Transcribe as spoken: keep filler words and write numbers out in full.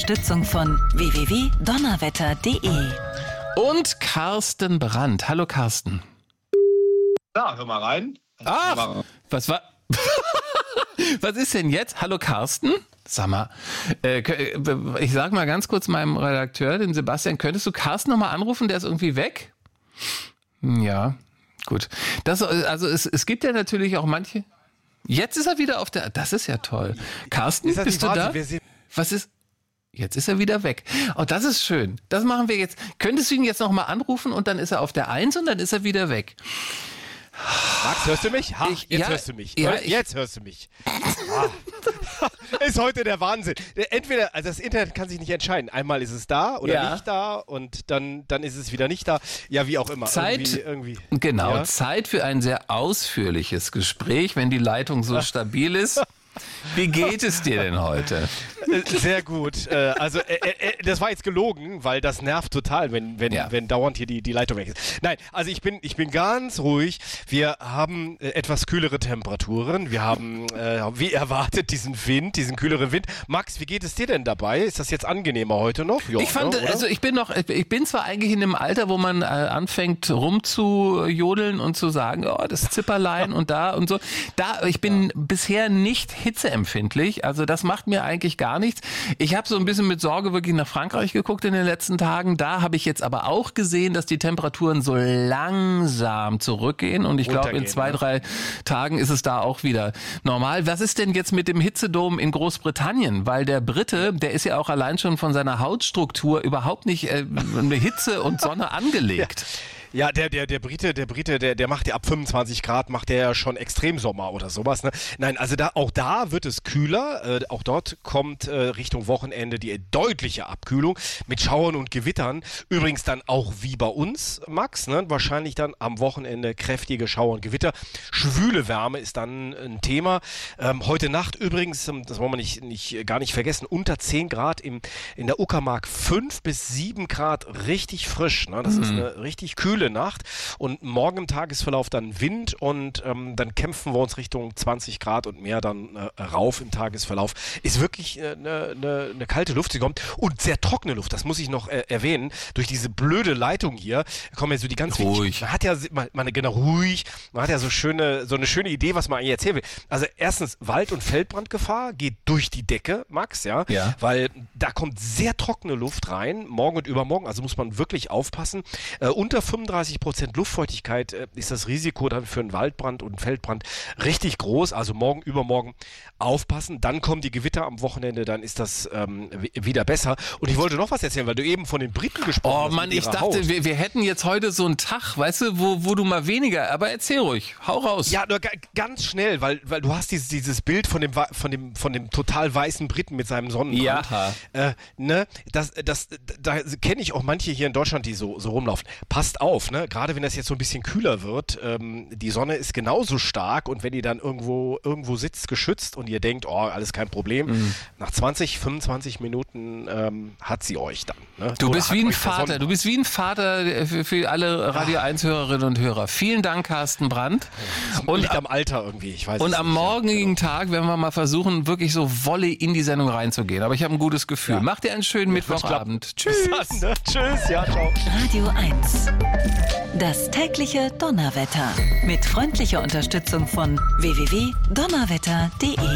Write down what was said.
Unterstützung von w w w punkt donnerwetter punkt d e. Und Carsten Brandt. Hallo Carsten. Ja, hör mal rein. Ach, was war... Was ist denn jetzt? Hallo Carsten? Sag mal, äh, ich sag mal ganz kurz meinem Redakteur, dem Sebastian, könntest du Carsten nochmal anrufen? Der ist irgendwie weg? Ja, gut. Das, also es, es gibt ja natürlich auch manche... Jetzt ist er wieder auf der... Das ist ja toll. Carsten, ist bist du da? Was ist... Jetzt ist er wieder weg. Oh, das ist schön. Das machen wir jetzt. Könntest du ihn jetzt nochmal anrufen und dann ist er auf der Eins und dann ist er wieder weg. Max, hörst du mich? Ha, ich, jetzt ja, hörst du mich. Ja, jetzt hörst du mich. Ah. Ist heute der Wahnsinn. Entweder, also das Internet kann sich nicht entscheiden. Einmal ist es da oder ja. nicht da und dann, dann ist es wieder nicht da. Ja, wie auch immer. Zeit, irgendwie, irgendwie. Genau, Ja? Zeit für ein sehr ausführliches Gespräch, wenn die Leitung so stabil ist. Wie geht es dir denn heute? Sehr gut. Also äh, äh, das war jetzt gelogen, weil das nervt total, wenn, wenn, Ja. wenn dauernd hier die, die Leitung weg ist. Nein, also ich bin, ich bin ganz ruhig. Wir haben äh, etwas kühlere Temperaturen. Wir haben, äh, wie erwartet, diesen Wind, diesen kühleren Wind. Max, wie geht es dir denn dabei? Ist das jetzt angenehmer heute noch? Ja, Ich fand, ne, also ich bin noch, ich bin zwar eigentlich in einem Alter, wo man äh, anfängt rumzujodeln und zu sagen, oh, das Zipperlein und da und so. Da, ich bin ja. bisher nicht hitzeempfindlich, also das macht mir eigentlich gar nichts. Ich habe so ein bisschen mit Sorge wirklich nach Frankreich geguckt in den letzten Tagen. Da habe ich jetzt aber auch gesehen, dass die Temperaturen so langsam zurückgehen und ich glaube, in zwei, ne? drei Tagen ist es da auch wieder normal. Was ist denn jetzt mit dem Hitzedom in Großbritannien? Weil der Brite, der ist ja auch allein schon von seiner Hautstruktur überhaupt nicht äh, eine Hitze und Sonne angelegt. Ja. Ja, der, der, der Brite, der Brite, der, der macht ja ab fünfundzwanzig Grad, macht der ja schon Extremsommer oder sowas, ne? Nein, also da, auch da wird es kühler, äh, auch dort kommt äh, Richtung Wochenende die deutliche Abkühlung mit Schauern und Gewittern. Übrigens dann auch wie bei uns, Max, ne? Wahrscheinlich dann am Wochenende kräftige Schauer und Gewitter. Schwüle Wärme ist dann ein Thema. Ähm, heute Nacht übrigens, das wollen wir nicht, nicht, gar nicht vergessen, unter zehn Grad im, in der Uckermark, fünf bis sieben Grad richtig frisch, ne? Das mhm. ist eine richtig kühle Nacht und morgen im Tagesverlauf dann Wind und ähm, dann kämpfen wir uns Richtung zwanzig Grad und mehr dann äh, rauf im Tagesverlauf. Ist wirklich eine äh, ne, ne kalte Luft, sie kommt und sehr trockene Luft, das muss ich noch äh, erwähnen. Durch diese blöde Leitung hier kommen ja so die ganz ruhig. Man hat ja man, man, genau ruhig, man hat ja so schöne so eine schöne Idee, was man eigentlich erzählen will. Also erstens Wald- und Feldbrandgefahr geht durch die Decke, Max, ja, ja, weil da kommt sehr trockene Luft rein, morgen und übermorgen, also muss man wirklich aufpassen. Äh, unter fünfunddreißig Prozent Luftfeuchtigkeit äh, ist das Risiko dann für einen Waldbrand und einen Feldbrand richtig groß. Also morgen, übermorgen aufpassen. Dann kommen die Gewitter am Wochenende, dann ist das ähm, wieder besser. Und ich wollte noch was erzählen, weil du eben von den Briten gesprochen hast. Oh Mann, ich dachte, wir, wir hätten jetzt heute so einen Tag, weißt du, wo, wo du mal weniger, aber erzähl ruhig, hau raus. Ja, nur g- ganz schnell, weil, weil du hast dieses, dieses Bild von dem, von, dem, von dem total weißen Briten mit seinem Sonnenbrand. Ja. Äh, ne, das, das, da kenne ich auch manche hier in Deutschland, die so, so rumlaufen. Passt auf, ne? Gerade wenn das jetzt so ein bisschen kühler wird, ähm, die Sonne ist genauso stark und wenn ihr dann irgendwo, irgendwo sitzt, geschützt und ihr denkt, oh, alles kein Problem, mhm. nach zwanzig, fünfundzwanzig Minuten ähm, hat sie euch dann. Ne? Du Oder bist wie ein euch der Vater, Sonnenbrand. du bist wie ein Vater für, für alle Radio eins Hörerinnen und Hörer. Vielen Dank, Carsten Brandt. Das Und liegt ab- am Alter irgendwie, ich weiß Und es am nicht. morgigen Ja, Tag werden wir mal versuchen, wirklich so Wolle in die Sendung reinzugehen. Aber ich habe ein gutes Gefühl. Ja. Mach dir einen schönen Ja, wird Mittwochabend. klappen. Tschüss. Bis dann, ne? Tschüss, ja, ciao. Radio eins. Das tägliche Donnerwetter. Mit freundlicher Unterstützung von w w w punkt donnerwetter punkt d e.